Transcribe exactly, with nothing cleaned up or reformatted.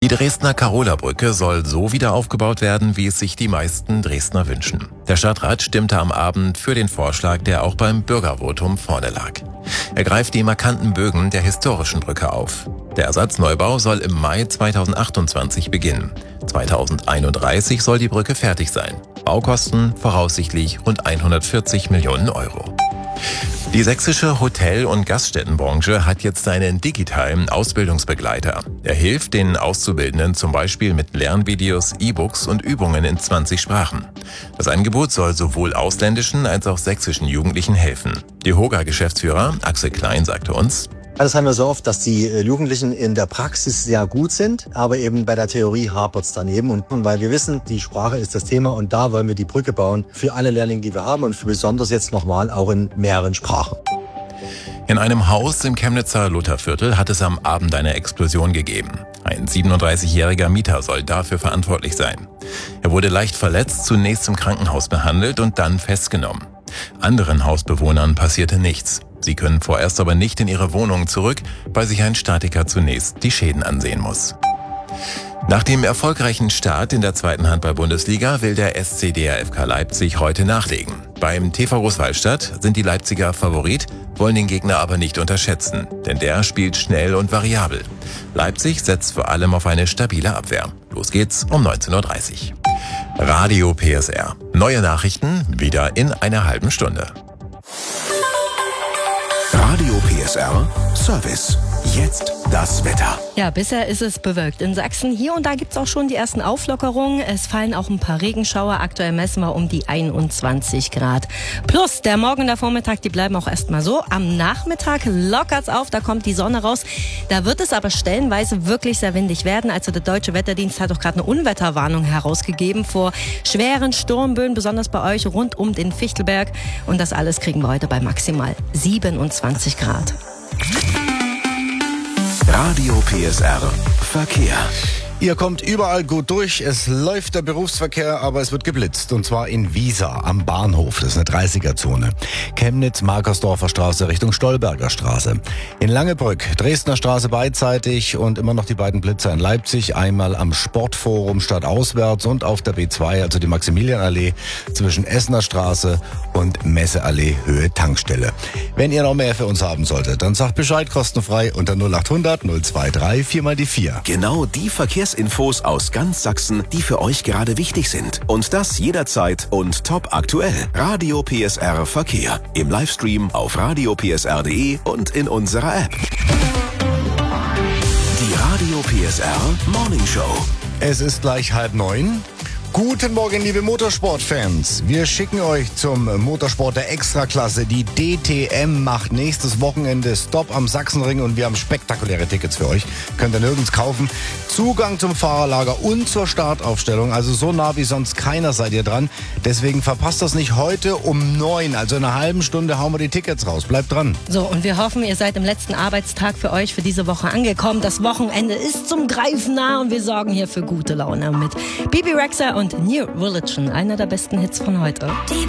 Die Dresdner Karola-Brücke soll so wieder aufgebaut werden, wie es sich die meisten Dresdner wünschen. Der Stadtrat stimmte am Abend für den Vorschlag, der auch beim Bürgervotum vorne lag. Er greift die markanten Bögen der historischen Brücke auf. Der Ersatzneubau soll im Mai zweitausendachtundzwanzig beginnen. zweitausendeinunddreißig soll die Brücke fertig sein. Baukosten voraussichtlich rund hundertvierzig Millionen Euro. Die sächsische Hotel- und Gaststättenbranche hat jetzt einen digitalen Ausbildungsbegleiter. Er hilft den Auszubildenden zum Beispiel mit Lernvideos, E-Books und Übungen in zwanzig Sprachen. Das Angebot soll sowohl ausländischen als auch sächsischen Jugendlichen helfen. Die Hoga-Geschäftsführer Axel Klein sagte uns: Das haben wir so oft, dass die Jugendlichen in der Praxis sehr gut sind, aber eben bei der Theorie hapert es daneben. Und weil wir wissen, die Sprache ist das Thema und da wollen wir die Brücke bauen für alle Lehrlinge, die wir haben und für besonders jetzt nochmal auch in mehreren Sprachen. In einem Haus im Chemnitzer Lutherviertel hat es am Abend eine Explosion gegeben. Ein siebenunddreißigjähriger Mieter soll dafür verantwortlich sein. Er wurde leicht verletzt, zunächst im Krankenhaus behandelt und dann festgenommen. Anderen Hausbewohnern passierte nichts. Sie können vorerst aber nicht in ihre Wohnungen zurück, weil sich ein Statiker zunächst die Schäden ansehen muss. Nach dem erfolgreichen Start in der zweiten Handball-Bundesliga will der S C D R F K Leipzig heute nachlegen. Beim T V Großwallstadt sind die Leipziger Favorit, wollen den Gegner aber nicht unterschätzen, denn der spielt schnell und variabel. Leipzig setzt vor allem auf eine stabile Abwehr. Los geht's um neunzehn Uhr dreißig. Radio P S R. Neue Nachrichten wieder in einer halben Stunde. Radio P S R Service. Jetzt das Wetter. Ja, bisher ist es bewölkt in Sachsen. Hier und da gibt es auch schon die ersten Auflockerungen. Es fallen auch ein paar Regenschauer. Aktuell messen wir um die einundzwanzig Grad. Plus der Morgen und der Vormittag, die bleiben auch erstmal so. Am Nachmittag lockert's auf, da kommt die Sonne raus. Da wird es aber stellenweise wirklich sehr windig werden. Also der Deutsche Wetterdienst hat auch gerade eine Unwetterwarnung herausgegeben vor schweren Sturmböen, besonders bei euch rund um den Fichtelberg. Und das alles kriegen wir heute bei maximal siebenundzwanzig Grad. Radio P S R Verkehr. Ihr kommt überall gut durch. Es läuft der Berufsverkehr, aber es wird geblitzt. Und zwar in Wiesa am Bahnhof. Das ist eine dreißiger-Zone. Chemnitz-Markersdorfer Straße Richtung Stolberger Straße. In Langebrück, Dresdner Straße beidseitig und immer noch die beiden Blitzer in Leipzig. Einmal am Sportforum stadtauswärts und auf der B zwei, also die Maximilianallee zwischen Essener Straße und Messeallee Höhe Tankstelle. Wenn ihr noch mehr für uns haben solltet, dann sagt Bescheid kostenfrei unter null achthundert null dreiundzwanzig vier mal die vier. Genau die Verkehrs Infos aus ganz Sachsen, die für euch gerade wichtig sind. Und das jederzeit und top aktuell. Radio P S R Verkehr. Im Livestream auf radio p s r punkt d e und in unserer App. Die Radio P S R Morning Show. Es ist gleich halb neun. Guten Morgen, liebe Motorsportfans. Wir schicken euch zum Motorsport der Extraklasse. Die D T M macht nächstes Wochenende Stopp am Sachsenring und wir haben spektakuläre Tickets für euch. Könnt ihr nirgends kaufen. Zugang zum Fahrerlager und zur Startaufstellung. Also so nah wie sonst keiner seid ihr dran. Deswegen verpasst das nicht heute um neun. Also in einer halben Stunde hauen wir die Tickets raus. Bleibt dran. So, und wir hoffen, ihr seid im letzten Arbeitstag für euch für diese Woche angekommen. Das Wochenende ist zum Greifen nah und wir sorgen hier für gute Laune mit Bibi Rexha und New Religion, einer der besten Hits von heute.